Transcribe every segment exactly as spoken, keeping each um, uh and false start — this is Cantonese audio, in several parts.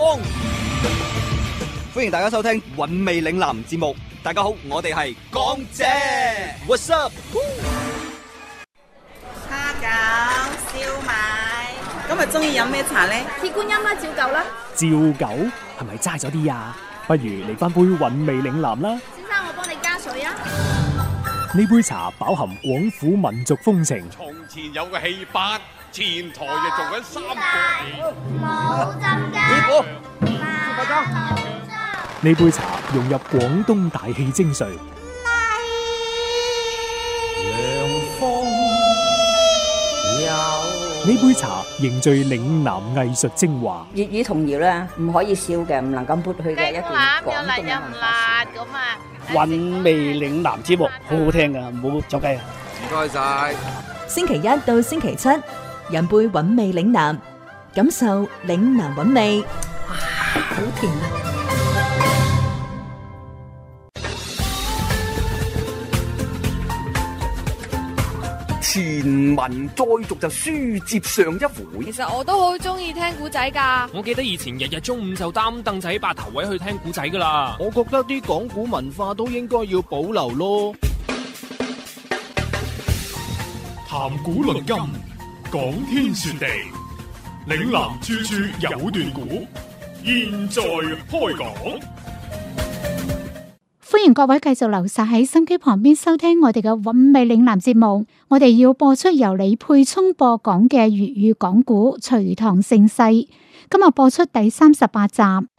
光。歡迎大家收聽韻味嶺南節目。大家好，我哋係港姐 ，What's up？ 蝦餃、燒賣，今日中意飲咩茶呢？ 鐵觀音啦，照舊啦。 照舊係咪齋咗啲啊？不如嚟翻杯韻味嶺南啦。 先生，我幫你加水啊。 呢杯茶飽含廣府民族風情。 從前有個戲班，前台就做緊三個冇浸雞。 師傅，快裝。 呢杯茶融入廣東大戲精髓。呢杯茶凝聚嶺南藝術精華。 粵語童謠咧，唔可以少嘅，唔能夠抹去嘅一段廣東嘅文化。 咁啊， 韻味嶺南節目好好聽噶，唔好走雞啊！ 唔該晒。 星期一到星期七，飲杯韻味嶺南，感受嶺南韻味。 哇，好甜啊！ 前文再續就書接上一回。 其實我都好中意聽古仔噶。 我記得以前日日中午就擔凳仔八頭位去聽古仔噶啦。 我覺得啲講古文化都應該要保留咯。 談古論今，講天說地，嶺南處處有段古。現在開講。 歡迎各位繼續留晒喺心機旁邊收聽我哋嘅韻味嶺南節目。我哋要播出由李沛聰播講嘅粵語講古《隋唐盛世》，今日播出第三十八集。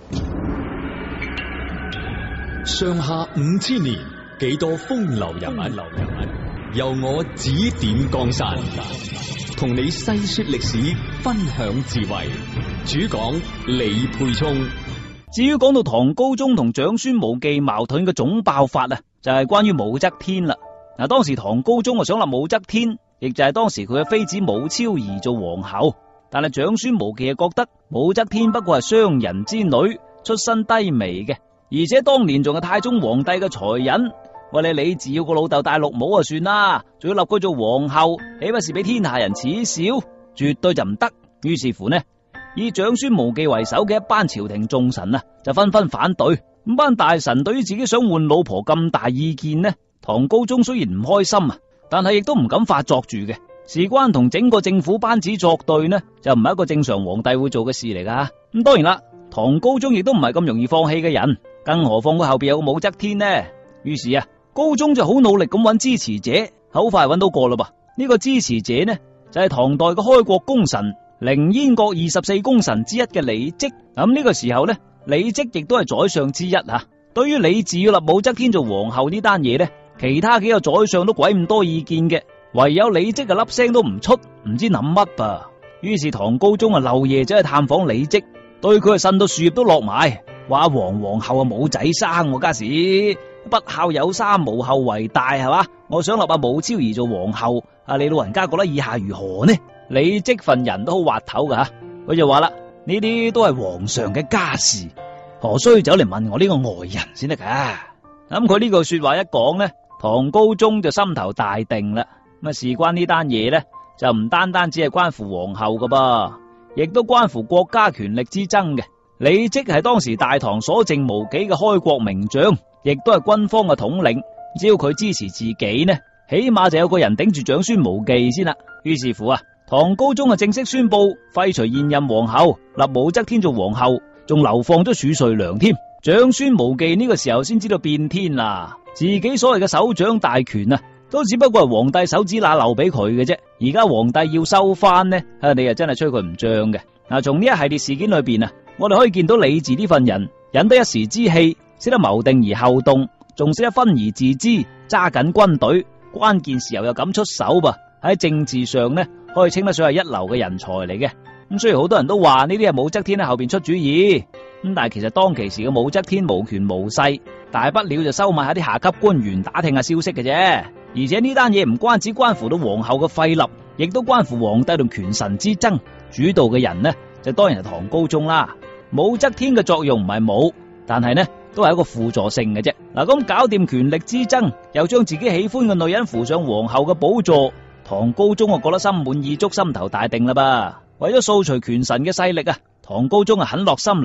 上下五千年，幾多風流人物，由我指點江山，同你細說歷史，分享智慧。主講李沛聰。 至於講到唐高宗同長孫無忌矛盾嘅總爆發啊，就係關於武則天啦。嗱，當時唐高宗啊想立武則天，亦就係當時佢嘅妃子武超兒做皇后，但係長孫無忌啊覺得武則天不過係商人之女，出身低微嘅，而且當年仲係太宗皇帝嘅才人，喂，你李治要個老豆戴綠帽啊算啦，仲要立佢做皇后，豈不是俾天下人恥笑？絕對就唔得。於是乎呢，以長孫無忌為首嘅一班朝廷重臣啊，就紛紛反對。咁班大臣對於自己想換老婆咁大意見呢，唐高宗雖然唔開心啊，但係亦都唔敢發作住嘅。事關同整個政府班子作對呢，就唔係一個正常皇帝會做嘅事嚟噶。咁當然啦，唐高宗亦都唔係咁容易放棄嘅人，更何況佢後邊有個武則天呢。於是啊，高宗就好努力咁揾支持者，好快揾到個啦噃。呢個支持者呢，就係唐代嘅開國功臣，凌煙閣二十四功臣之一嘅李績。咁呢個時候呢，李績亦都係宰相之一吓。對於李治要立武則天做皇后呢單嘢呢，其他幾個宰相都鬼咁多意見嘅，唯有李績啊粒聲都唔出，唔知諗乜噃。於是唐高宗啊漏夜走去探訪李績，對佢啊呻到樹葉都落埋，話皇皇后啊冇仔生，家時不孝有三，無後為大，係嘛？我想立阿武超兒做皇后，啊你老人家覺得以下如何呢？李績份人都好滑頭噶吓，佢就話啦，呢啲都係皇上嘅家事，何須走嚟問我呢個外人先得噶？咁佢呢句說話一講呢，唐高宗就心頭大定啦。咁啊，事關呢單嘢呢，就唔單單只係關乎皇后噶噃，亦都關乎國家權力之爭嘅。李績係當時大唐所剩無幾嘅開國名將，亦都係軍方嘅統領。只要佢支持自己呢，起碼就有個人頂住長孫無忌先啦。於是乎啊，唐高宗啊正式宣布廢除現任皇后，立武則天做皇后，仲流放咗褚遂良添。長孫無忌呢個時候先知道變天啦，自己所謂嘅首長大權啊，都只不過係皇帝手指罅漏俾佢嘅啫。而家皇帝要收翻呢，啊你啊真係吹佢唔脹嘅。嗱，從呢一系列事件裏邊啊，我哋可以見到李治呢份人忍得一時之氣，識得謀定而後動，仲識得分而治之，揸緊軍隊，關鍵時候又敢出手噃。喺政治上呢，可以稱得上係一流嘅人才嚟嘅。咁雖然好多人都話呢啲係武則天喺後邊出主意，咁但係其實當其時嘅武則天無權無勢，大不了就收買下啲下級官員打聽下消息嘅啫。而且呢單嘢唔關只關乎到皇后嘅廢立，亦都關乎皇帝同權臣之爭。主導嘅人呢，就當然係唐高宗啦。武則天嘅作用唔係冇，但係呢都係一個輔助性嘅啫。嗱，咁搞掂權力之爭，又將自己喜歡嘅女人扶上皇后嘅寶座，唐高宗啊覺得心滿意足，心頭大定啦噃。為咗掃除權臣嘅勢力啊，唐高宗啊狠落心嚟，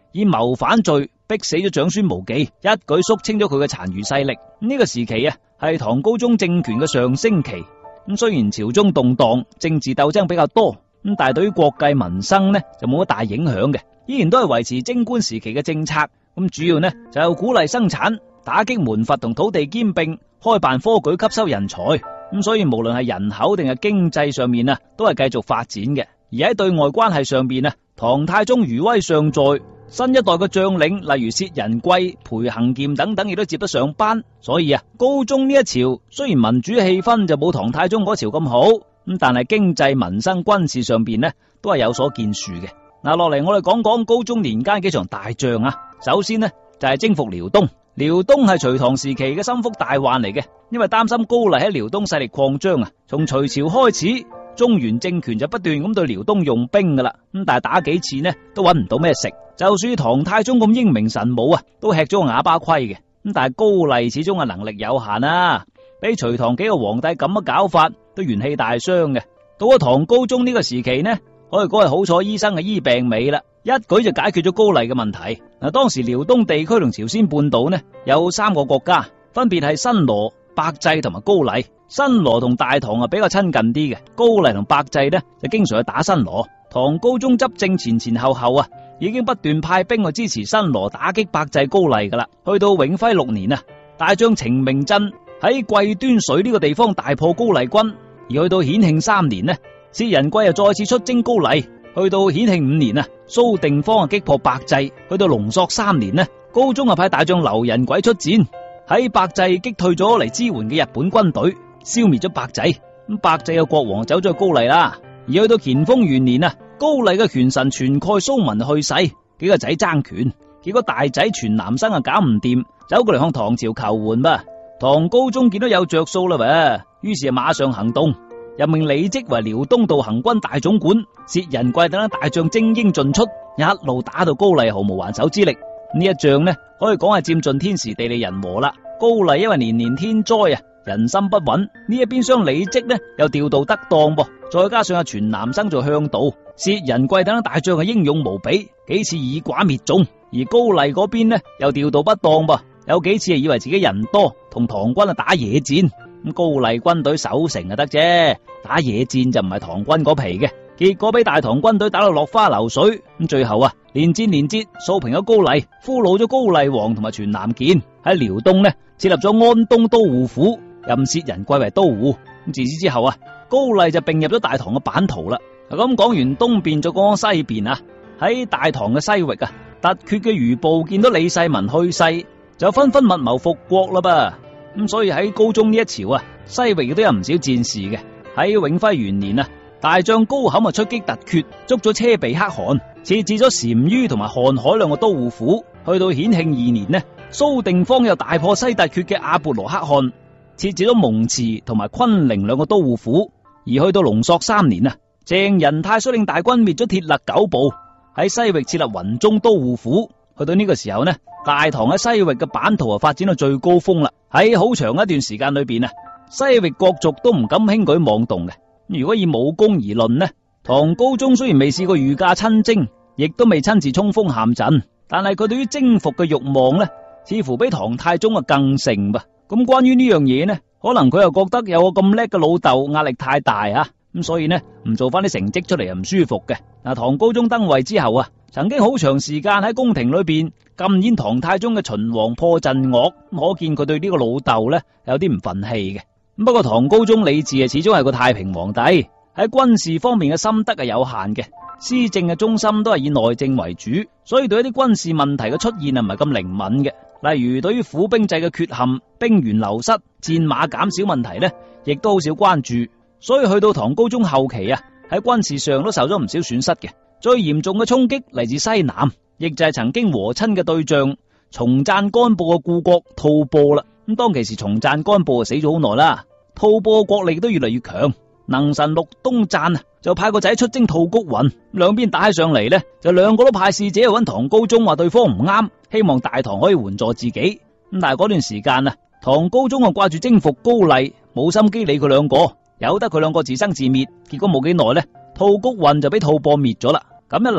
以謀反罪逼死咗長孫無忌，一舉肅清咗佢嘅殘餘勢力。呢個時期啊，係唐高宗政權嘅上升期。咁雖然朝中動盪，政治鬥爭比較多，咁但係對於國計民生呢就冇乜大影響嘅，依然都係維持貞觀時期嘅政策。咁主要呢就係鼓勵生產，打擊門閥同土地兼併，開辦科舉吸收人才。咁所以無論係人口定係經濟上面啊，都係繼續發展嘅。而喺對外關係上邊啊，唐太宗餘威尚在，新一代嘅將領例如薛仁貴、裴行儉等等亦都接得上班。所以啊，高宗呢一朝雖然民主氣氛就冇唐太宗嗰朝咁好，咁但係經濟民生軍事上邊呢都係有所建樹嘅。嗱，落嚟我哋講講高宗年間幾場大仗啊。首先呢就係征服遼東。遼東係隋唐時期嘅心腹大患嚟嘅，因為擔心高麗喺遼東勢力擴張啊。從隋朝開始，中原政權就不斷咁對遼東用兵噶啦，咁但係打幾次呢都揾唔到咩食。就算唐太宗咁英明神武啊，都吃咗個啞巴虧嘅。咁但係高麗始終係能力有限啊，俾隋唐幾個皇帝咁樣搞法，都元氣大傷嘅。到咗唐高宗呢個時期呢，可以講係好彩醫生係醫病尾啦，一舉就解決咗高麗嘅問題。嗱，當時遼東地區同朝鮮半島呢有三個國家，分別係新羅、百濟同埋高麗。新羅同大唐啊比較親近啲嘅，高麗同百濟呢就經常去打新羅。唐高宗執政前前後後啊，已經不斷派兵去支持新羅打擊百濟高麗噶啦。去到永徽六年啊，大將程明鎮喺貴端水呢個地方大破高麗軍。而去到顯慶三年呢，薛仁貴又再次出征高麗。去到顯慶五年啊，蘇定方啊擊破百濟。去到龍朔三年呢，高宗啊派大將劉仁軌出戰，喺百濟擊退咗嚟支援嘅日本軍隊，消滅咗百濟。咁百濟嘅國王走咗去高麗啦。而去到乾豐元年啊，高麗嘅權臣全蓋蘇文去世，幾個仔爭權，結果大仔全南生啊搞唔掂，走過嚟向唐朝求援吧。唐高宗見到有着數啦噃，於是馬上行動，任命李績為遼東道行軍大總管，薛仁貴等大將精英盡出，一路打到高麗毫無還手之力。呢一仗呢，可以講係佔盡天時地利人和啦。高麗因為年年天災啊，人心不穩，呢一邊廂李績呢又調度得當噃，再加上阿全南生做向導，薛仁貴等大將係英勇無比，幾次以寡滅眾。而高麗嗰邊呢又調度不當噃，有幾次係以為自己人多，同唐軍啊打野戰。咁高麗軍隊守城就得啫，打野戰就唔係唐軍嗰皮嘅，結果俾大唐軍隊打到落花流水。咁最後啊，連戰連捷掃平咗高麗，俘虜咗高麗王同埋全南健，喺遼東呢設立咗安東都護府，任薛仁貴為都護。咁自此之後啊，高麗就並入咗大唐嘅版圖啦。咁講完東邊，就講西邊啊。喺大唐嘅西域啊，突厥嘅餘部見到李世民去世，就紛紛密謀復國啦噃。咁所以喺高宗呢一朝啊，西域亦都有唔少戰事嘅。喺永徽元年啊，大將高侃啊出擊突厥，捉咗車鼻可汗，設置咗單于同埋瀚海兩個都護府。去到顯慶二年呢，蘇定方又大破西突厥嘅阿勃羅可汗，設置咗蒙池同埋昆陵兩個都護府。而去到龍朔三年啊，鄭仁泰率領大軍滅咗鐵勒九部，喺西域設立雲中都護府。去到呢個時候呢，大唐喺西域嘅版圖啊發展到最高峰啦。喺好長一段時間裏邊啊，西域各族都唔敢輕舉妄動嘅。如果以武功而論呢，唐高宗雖然未試過御駕親征，亦都未親自衝鋒陷陣，但係佢對於征服嘅慾望呢，似乎比唐太宗啊更盛吧。咁關於呢樣嘢呢，可能佢又覺得有個咁叻嘅老豆壓力太大啊，咁所以呢唔做翻啲成績出嚟又唔舒服嘅。嗱，唐高宗登位之後啊，曾經好長時間喺宮廷裏邊禁演唐太宗嘅秦王破陣樂，可見佢對呢個老豆呢有啲唔忿氣嘅。不過唐高宗李治啊，始終係個太平皇帝，喺軍事方面嘅心得係有限嘅，施政嘅中心都係以內政為主，所以對一啲軍事問題嘅出現啊唔係咁靈敏嘅。例如對於府兵制嘅缺陷、兵員流失、戰馬減少問題呢，亦都好少關注。所以去到唐高宗後期啊，喺軍事上都受咗唔少損失嘅。最嚴重嘅衝擊嚟自西南，亦就係曾經和親嘅對象松贊干布嘅故國吐蕃啦。咁當其時松贊干布啊死咗好耐啦，吐蕃國力都越嚟越強。能臣陸東贊啊就派個仔出征吐谷渾，兩邊打起上嚟呢，就兩個都派使者去揾唐高宗話對方唔啱，希望大唐可以援助自己。咁但係嗰段時間啊，唐高宗啊掛住征服高麗，冇心機理佢兩個，由得佢兩個自生自滅。結果冇幾耐呢，吐谷渾就俾吐蕃滅咗啦。咁一嚟啊，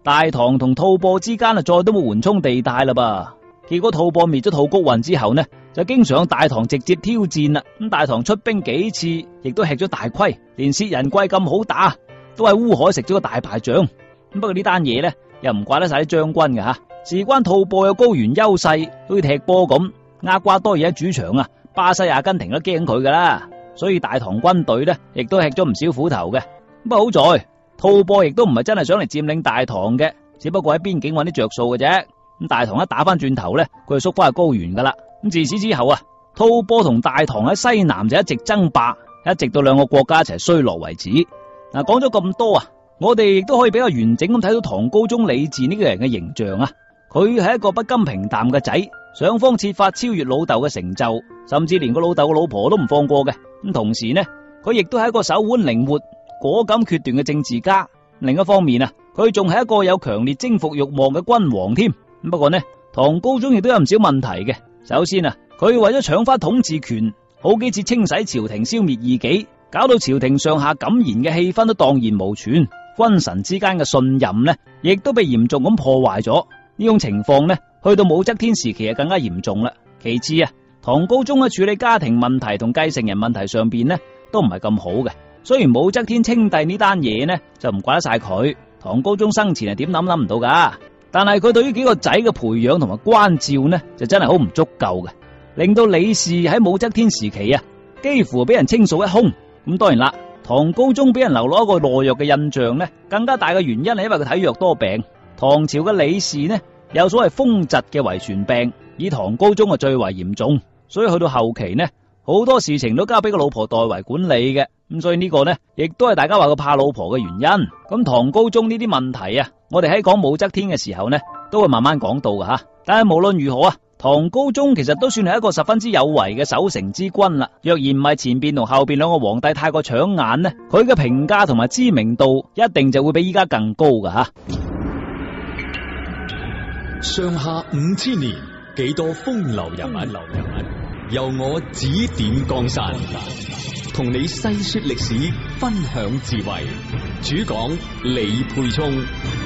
大唐同吐蕃之間啊，再都冇緩衝地帶啦噃。結果吐蕃滅咗吐谷渾之後呢，就經常向大唐直接挑戰啦。咁大唐出兵幾次，亦都吃咗大虧，連薛仁貴咁好打，都喺烏海食咗個大敗仗。咁不過呢單嘢呢，又唔怪得晒啲將軍嘅吓，事關吐蕃有高原優勢，好似踢波咁，厄瓜多爾喺主場啊，巴西、阿根廷都驚佢噶啦，所以大唐軍隊呢，亦都吃咗唔少苦頭嘅。不過好在吐蕃亦都唔係真係想嚟佔領大唐嘅，只不過喺邊境揾啲着數嘅啫。咁大唐一打翻轉頭呢，佢就縮翻去高原噶啦。咁自此之後啊，吐蕃同大唐喺西南就一直爭霸，一直到兩個國家一齊衰落為止。嗱，講咗咁多啊，我哋亦都可以比較完整咁睇到唐高宗李治呢個人嘅形象啊。佢係一個不甘平淡嘅仔，想方設法超越老豆嘅成就，甚至連個老豆嘅老婆都唔放過嘅。咁同時呢，佢亦都係一個手腕靈活、果敢決斷嘅政治家。另一方面啊，佢仲係一個有強烈征服欲望嘅君王添。不過呢，唐高宗亦都有唔少問題嘅。首先啊，佢為咗搶翻統治權，好幾次清洗朝廷、消滅異己，搞到朝廷上下敢言嘅氣氛都蕩然無存，君臣之間嘅信任呢，亦都被嚴重咁破壞咗。呢種情況呢，去到武則天時期就更加嚴重啦。其次啊，唐高宗喺處理家庭問題同繼承人問題上邊呢，都唔係咁好嘅。雖然武則天稱帝呢單嘢呢，就唔怪得晒佢，唐高宗生前係點諗諗唔到噶。但係佢對於幾個仔嘅培養同埋關照呢，就真係好唔足夠嘅，令到李氏喺武則天時期啊，幾乎俾人清掃一空。咁當然啦，唐高宗俾人留落一個懦弱嘅印象呢，更加大嘅原因係因為佢體弱多病。唐朝嘅李氏呢，有所謂風疾嘅遺傳病，以唐高宗啊最為嚴重，所以去到後期呢，好多事情都交俾個老婆代為管理嘅。咁所以呢個呢，亦都係大家話佢怕老婆嘅原因。咁唐高宗呢啲問題啊，我哋喺講武則天嘅時候呢，都會慢慢講到嘅吓。但係無論如何啊，唐高宗其實都算係一個十分之有為嘅守成之君啦。若然唔係前邊同後邊兩個皇帝太過搶眼呢，佢嘅評價同埋知名度一定就會比依家更高嘅吓。 上下五千年，幾多風流人物，流人物由我指點江山，同你細說歷史，分享智慧。主講李沛聰。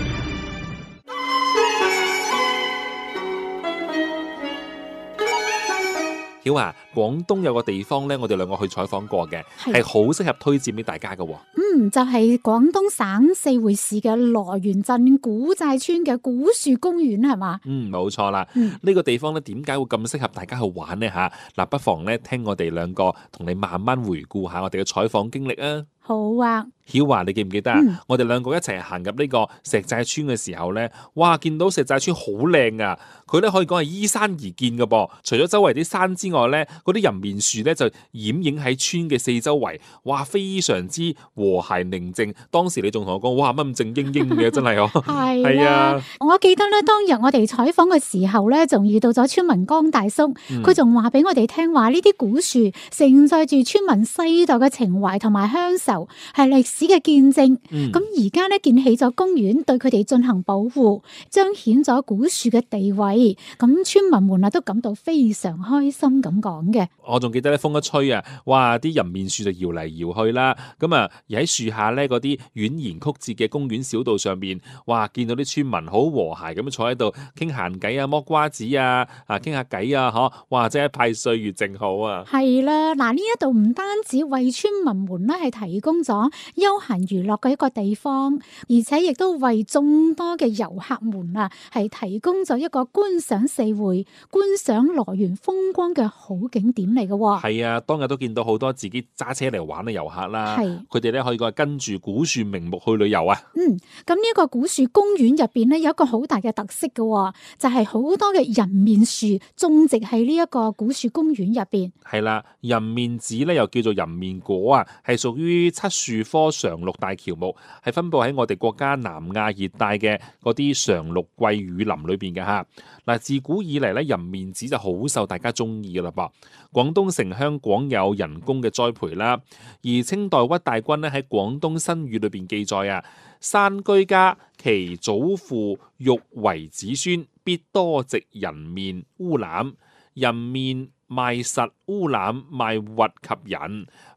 曉啊，廣東有個地方咧，我哋兩個去採訪過嘅，係好適合推薦俾大家嘅。 嗯，就係、是、廣東省四會市嘅羅源鎮古寨村嘅古樹公園，係嘛？嗯， 冇錯啦。呢、嗯、個地方咧，點解會咁適合大家去玩呢？吓，嗱，不妨咧聽我哋兩個同你慢慢回顧下我哋嘅採訪經歷啊。 好啊， 曉華，你記唔記得啊？嗯、我哋兩個一齊行入呢個石寨村嘅時候咧，哇，見到石寨村好靚啊！佢咧可以講係依山而建嘅噃，除咗周圍啲山之外咧，嗰啲人面樹咧就掩映喺村嘅四周圍，哇，非常之和諧寧靜。當時你仲同我講，哇，乜咁靜英英嘅，真係哦。係啊，啊我記得咧，當日我哋採訪嘅時候咧，仲遇到咗村民江大叔，佢仲話俾我哋聽話，呢啲古樹承載住村民世代嘅情懷同埋鄉愁。係歷史嘅見證，咁而家咧建起咗公園，對佢哋進行保護，彰顯咗古樹嘅地位。咁村民們啊都感到非常開心咁講嘅。 我仲記得咧，風一吹啊，哇，啲人面樹就搖嚟搖去啦。咁啊，而喺樹下咧嗰啲蜿蜒曲折嘅公園小道上邊，哇，見到啲村民好和諧咁坐喺度傾閒偈啊，剝瓜子啊，啊傾下偈啊，嗬，哇，真係一派歲月靜好啊。係啦， 嗱，呢一度唔單止為村民們咧係提供咗休閒娛樂嘅一個地方，而且亦都為眾多嘅遊客們啊，係提供咗一個觀賞四會、觀賞羅源風光嘅好景點嚟嘅。 係啊，當日都見到好多自己揸車嚟玩嘅遊客啦。係，佢哋咧可以講係跟住古樹名木去旅遊啊。 嗯，咁呢一個古樹公園入邊咧有一個好大嘅特色嘅，就係、是、好多嘅人面樹種植喺呢一個古樹公園入邊。係啦， 人面子咧又叫做人面果啊，係屬於漆樹科常綠大喬木，係分布喺我哋國家南亞熱帶嘅嗰啲常綠季雨林裏邊嘅吓。嗱，自古以嚟咧，人面子就好受大家中意噶啦噃。廣東城鄉廣有人工嘅栽培啦，而清代屈大均咧喺廣東新語裏邊記載啊，山居家其祖父欲為子孫，必多植人面烏欖，人面賣實烏欖賣核及人，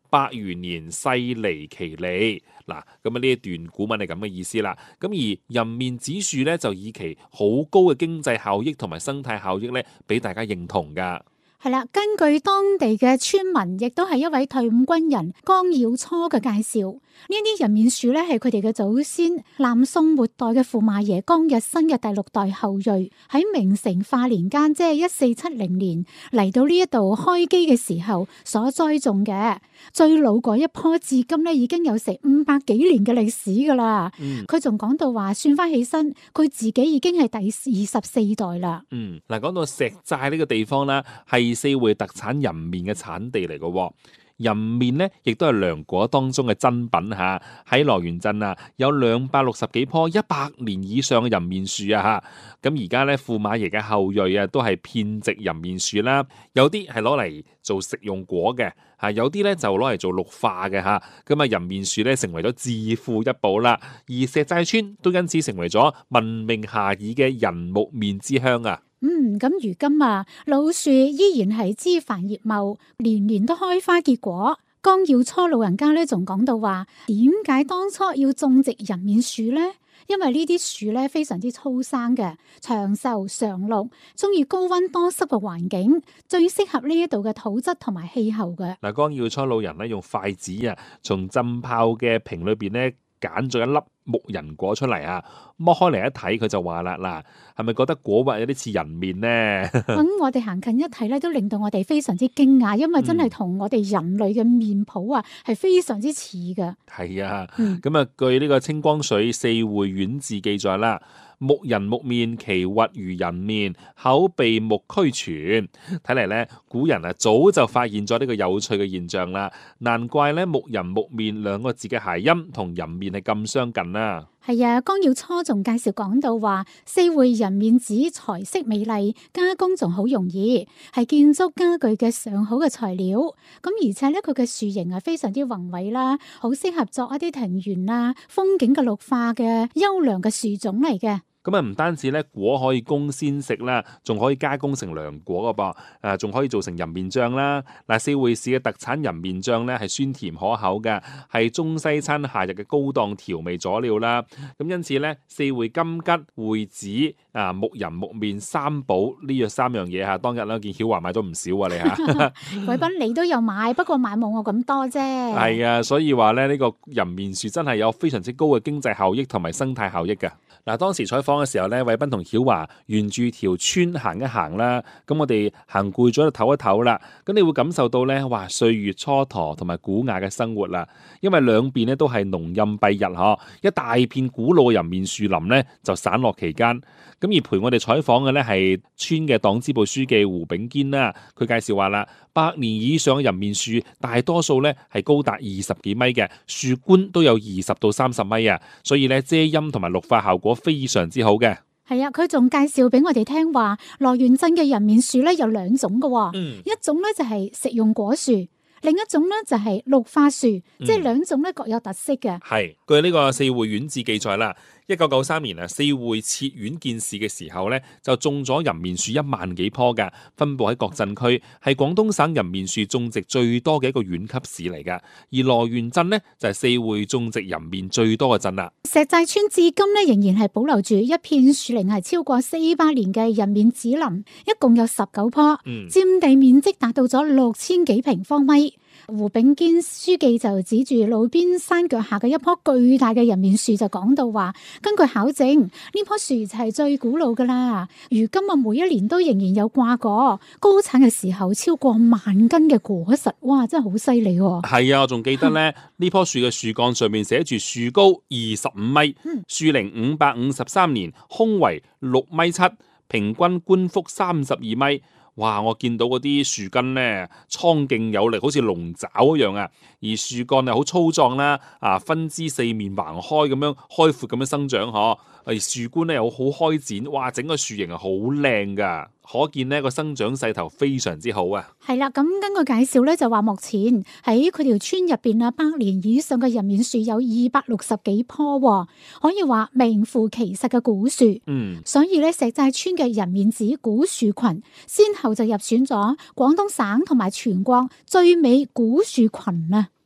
百餘年世離其利。嗱，咁啊呢一段古文係咁嘅意思啦。咁而人面指樹咧就以其好高嘅經濟效益同埋生態效益咧，俾大家認同噶。 係啦，根據當地嘅村民，亦都係一位退伍軍人江耀初嘅介紹，呢啲人面樹咧係佢哋嘅祖先南宋末代嘅駙馬爺江日新嘅第六代後裔，喺明成化年間，即係一四七零年嚟到呢一度開基嘅時候所栽種嘅。最老嗰一棵至今咧已經有成五百幾年嘅歷史噶啦。佢仲講到話，算翻起身，佢自己已經係第二十四代啦。 嗯，嗱，講到石寨呢個地方啦，係四會特產人面嘅產地嚟嘅。人面咧，亦都係涼果當中嘅珍品嚇。喺羅源鎮啊，有兩百六十幾棵一百年以上嘅人面樹啊嚇。咁而家咧，駙馬爺嘅後裔啊，都係遍植人面樹啦。有啲係攞嚟做食用果嘅嚇，有啲咧就攞嚟做綠化嘅嚇。咁啊，人面樹咧成為咗致富一寶啦。而石寨村都因此成為咗聞名遐邇嘅人木面之鄉啊。 嗯，咁如今啊，老樹依然係枝繁葉茂，年年都開花結果。江耀初老人家咧仲講到話，點解當初要種植人面樹呢？因為呢啲樹咧非常之粗生嘅，長壽常綠，中意高溫多濕嘅環境，最適合呢一度嘅土質同埋氣候嘅。 嗱，江耀初老人咧用筷子啊，從浸泡嘅瓶裏邊咧揀咗一粒木人果出嚟啊，剝開嚟一睇，佢就話啦，嗱，係咪覺得果核有啲似人面呢？ 咁我哋行近一睇咧，都令到我哋非常之驚訝，因為真係同我哋人類嘅面譜啊，係非常之似嘅。 係啊，咁啊、 嗯， 據呢個清光緒四會縣志記載啦。木人木面，其核如人面，口鼻目俱全。睇嚟咧，古人啊早就發現咗呢個有趣嘅現象啦。難怪咧，木人木面兩個字嘅諧音同人面係咁相近啦。 係啊，江耀初仲介紹講到話，四會人面指材色美麗，加工仲好容易，係建築家具嘅上好嘅材料。咁而且咧，佢嘅樹形係非常之宏偉啦，好適合作一啲庭園啊、風景嘅綠化嘅優良嘅樹種嚟嘅。 咁啊，唔單止咧果可以供鮮食啦，仲可以加工成涼果噶噃，誒，仲可以做成人面醬啦。嗱，四會市嘅特產人面醬咧係酸甜可口嘅，係中西餐夏日嘅高檔調味佐料啦。咁因此咧，四會金桔、會子啊、木人木面三寶呢約三樣嘢嚇，當日咧見曉華買咗唔少啊，你嚇。 貴賓你都有買，不過買冇我咁多啫。 係啊，所以話咧呢個人面樹真係有非常之高嘅經濟效益同埋生態效益嘅。嗱，當時採訪嘅時候咧，偉斌同曉華沿住條村行一行啦，咁我哋行攰咗就唞一唞啦，咁你會感受到咧，哇，歲月蹉跎同埋古雅嘅生活啦，因為兩邊咧都係農蔭蔽日嗬，一大片古老嘅人面樹林咧就散落其間，咁而陪我哋採訪嘅咧係村嘅黨支部書記胡炳堅啦，佢介紹話啦，百年以上嘅人面樹大多數咧係高達二十幾米嘅，樹冠都有二十到三十米啊，所以咧遮陰同埋綠化效果非常之好嘅。 係啊，佢仲介紹俾我哋聽話，羅源鎮嘅人面樹咧有兩種嘅，嗯、一種咧就係食用果樹，另一種咧就係綠化樹，嗯、即係兩種咧各有特色嘅。 係據呢個四會縣志記載啦。一九九三年啊，四會設縣建市嘅時候咧，就種咗人面樹一萬幾棵㗎，分佈喺各鎮區，係廣東省人面樹種植最多嘅一個縣級市嚟㗎。而羅源鎮呢，就係四會種植人面最多嘅鎮啦。 石寨村至今咧仍然係保留住一片樹齡係超過四百年嘅人面紫林，一共有十九棵， 嗯、 佔地面積達到咗六千幾平方米。胡炳堅書記就指住路邊山腳下嘅一棵巨大嘅人面樹就講到話，根據考證，呢棵樹就係最古老噶啦。如今啊，每一年都仍然有掛果，高產嘅時候超過萬斤嘅果實，哇，真係好犀利喎！ 係啊，我仲記得咧，呢棵樹嘅樹幹上面寫住樹高二十五米，樹齡五百五十三年，胸圍六米七，平均冠幅三十二米。哇！我見到嗰啲樹根咧，蒼勁有力，好似龍爪一樣啊！而樹幹啊，好粗壯啦，啊，分枝四面橫開咁樣開闊咁樣生長，嗬。而樹冠咧又好開展，哇！整個樹形係好靚噶，可見呢個生長勢頭非常之好啊。 係啦，咁根據介紹咧就話，目前喺佢條村入邊啊，百年以上嘅人面樹有二百六十幾棵，可以話名副其實嘅古樹。 嗯， 所以咧，石寨村嘅人面子古樹群，先後就入選咗廣東省同埋全國最美古樹群啊。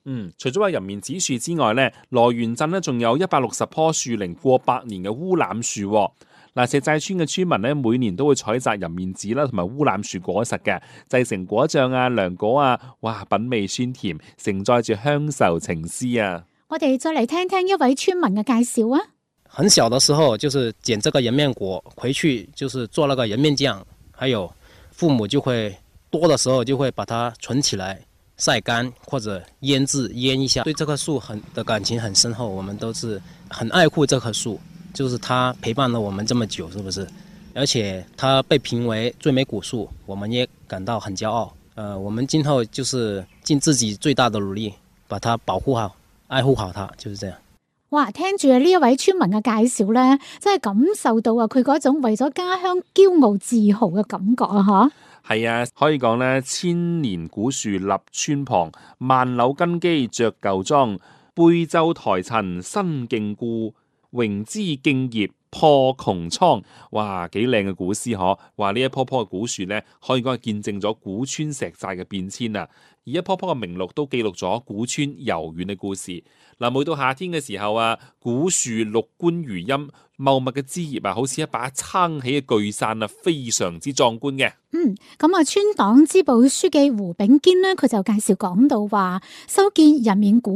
嗯，除咗話人面子樹之外咧，羅源鎮咧仲有一百六十棵樹齡過百年嘅烏欖樹。嗱，石寨村嘅村民咧每年都會採摘人面子啦，同埋烏欖樹果實嘅，製成果醬啊、涼果啊，哇，品味酸甜，承載住鄉愁情思啊！ 我哋再嚟聽聽一位村民嘅介紹啊。 很小的時候就是撿這個人面果回去，就是做那個人面醬，還有父母就會多的時候就會把它存起來曬乾或者醃製醃一下。對這棵樹很的感情很深厚，我們都是很愛護這棵樹，就是它陪伴了我們這麼久，是不是？而且它被評為最美古樹，我們也感到很驕傲。呃，我們今後就是盡自己最大的努力，把它保護好、愛護好它，就是這樣。 哇！聽住呢一位村民嘅介紹咧，真係感受到啊佢嗰種為咗家鄉驕傲自豪嘅感覺啊！吓， 係啊，可以講咧，千年古樹立村旁，萬柳根基着舊裝，背奏台陳新勁故，榮枝敬業破穹蒼。哇，幾靚嘅古詩嗬！話呢一棵棵嘅古樹咧，可以講係見證咗古村石寨嘅變遷啊！而一棵棵嘅名錄都記錄咗古村悠遠嘅故事。嗱，每到夏天嘅時候啊，古樹綠冠如茵，茂密嘅枝葉啊，好似一把撐起嘅巨傘啊，非常之壯觀嘅。 嗯，咁啊，村黨支部書記胡炳堅呢，佢就介紹講到話，修建人面古